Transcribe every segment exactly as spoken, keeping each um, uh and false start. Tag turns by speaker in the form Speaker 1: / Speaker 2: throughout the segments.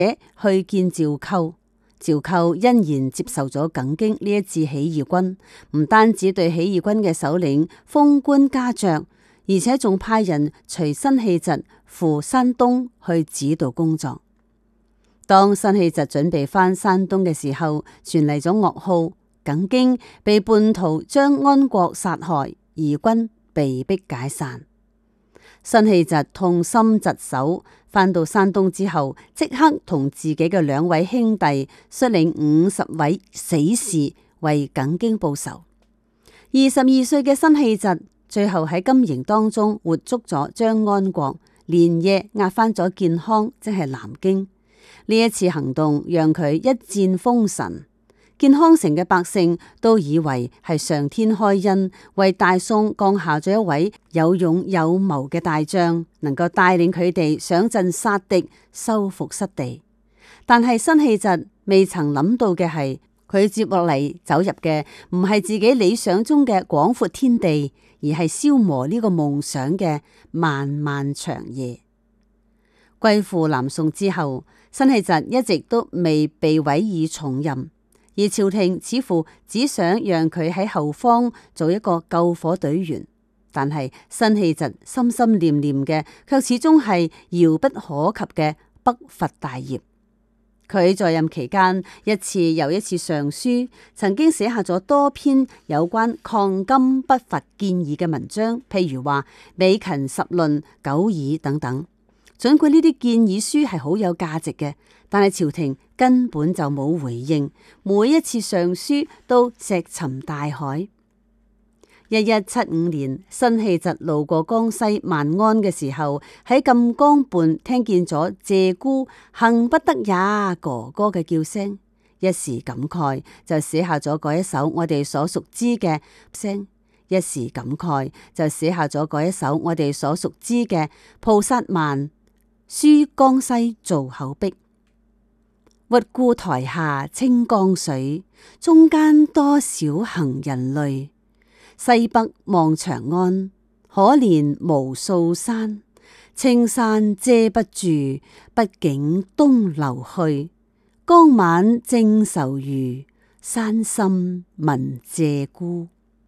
Speaker 1: 去見趙構。趙構欣然接受咗耿京呢一次起義軍，唔單止對起義軍嘅首領封官加爵，而且仲派人隨辛棄疾赴山東去指導工作。當辛棄疾準備返山東嘅時候，傳嚟咗噩耗，耿京被叛徒張安國殺害，義軍被迫解散。辛棄疾痛心疾首，返到山東之後，即刻同自己嘅兩位兄弟率領五十位死士為耿京報仇。二十二歲嘅辛棄疾最後喺金營當中活捉咗張安國，連夜押返咗建康，即係南京。呢一次行動讓佢一戰封神。建康城嘅百姓都以為係上天開恩，為大宋降下咗一位有勇有謀嘅大將，能夠帶領佢哋上陣殺敵，收復失地。但係辛棄疾未曾諗到嘅係，佢接落嚟走入嘅唔係自己理想中嘅廣闊天地，而係消磨呢個夢想嘅漫漫長夜。歸附南宋之後，辛棄疾一直都未被委以重任。而朝廷似乎只想讓佢喺後方做一個救火隊員，但係辛棄疾心心念念嘅卻始終係遙不可及嘅北伐大業。佢在任期間一次又一次上書，曾經寫下咗多篇有關抗金北伐建議嘅文章，譬如話《美勤十論》《九議》等等。儘管呢啲建議書係好有價值嘅，但係朝廷根本就冇回應，每一次上書都石沉大海。一一七五年，辛棄疾路過江西萬安嘅時候，喺錦江畔聽見咗鷓鴣幸不得也哥哥嘅叫聲，一時感慨就寫下咗嗰一首我哋所熟知嘅聲。一時感慨就寫下咗嗰一首我哋所熟知嘅《菩薩蠻》。書江西造口壁，鬱孤台下清江水，中間多少行人淚。西北望長安，可憐無數山。青山遮不住，畢竟東流去。江晚正愁餘，山深聞鷓鴣。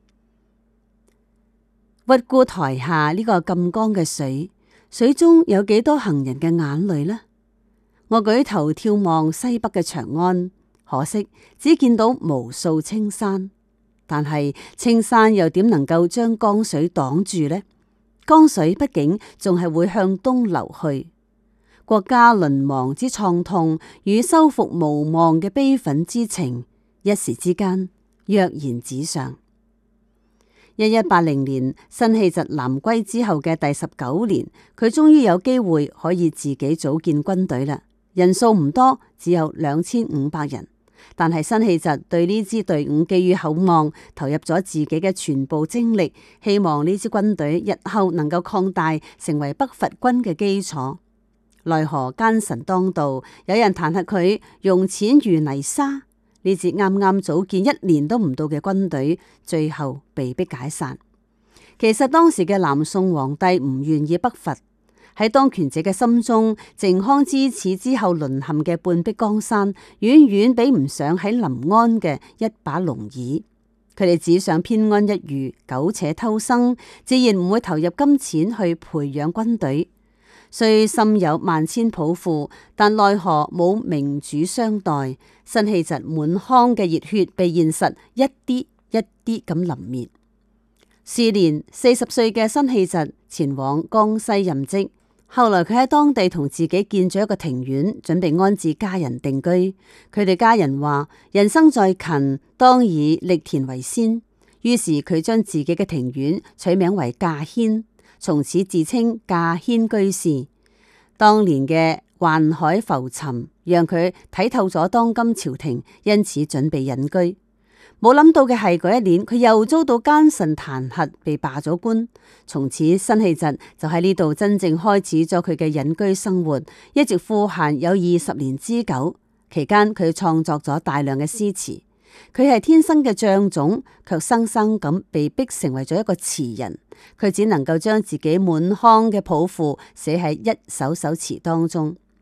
Speaker 1: 鬱孤台下呢個錦江嘅水，水中有幾多行人嘅眼淚呢？我舉頭眺望西北嘅長安，可惜只見到無數青山，但係青山又點能夠將江水擋住呢？江水畢竟仲係會向東流去。國家淪亡之創痛與收復無望嘅悲憤之情，一時之間躍然紙上。一一八零年，辛棄疾南歸之後嘅第十九年，佢終於有機會可以自己組建軍隊啦。人數唔多，只有兩千五百人，但係辛棄疾對呢支隊伍寄予厚望，投入咗自己嘅全部精力，希望呢支軍隊日後能夠擴大，成為北伐軍嘅基礎。奈何奸臣當道，有人彈劾佢用錢如泥沙。呢支啱啱組建一年都唔到嘅軍隊，最後被迫解散。其實當時嘅南宋皇帝唔願意北伐，喺當權者嘅心中，靖康之恥之後淪陷嘅半壁江山，遠遠比唔上喺臨安嘅一把龍椅。佢哋只想偏安一隅，苟且偷生，自然唔會投入金錢去培養軍隊。雖心有萬千抱負，但奈何冇明主相待。辛棄疾滿腔嘅熱血被現實一啲一啲咁淋滅。時年四十歲嘅辛棄疾前往江西任職，後來佢喺當地同自己建咗一個庭院，準備安置家人定居。佢哋家人話：人生在勤，當以力田為先。於是佢將自己嘅庭院取名為稼軒。從此自稱稼軒居士。當年嘅宦海浮沉，讓佢睇透咗當今朝廷，因此準備隱居。冇諗到嘅係嗰一年，佢又遭到奸臣彈劾，被罷咗官。從此辛棄疾就喺呢度真正開始咗佢嘅隱居生活，一直賦閒有二十年之久。期間佢創作咗大量嘅詩詞。佢係天生嘅將總，卻生生咁被逼成為咗一個詞人。佢只能夠將自己滿腔嘅抱負寫喺一首首詞當中。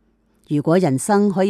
Speaker 1: 如果人生可以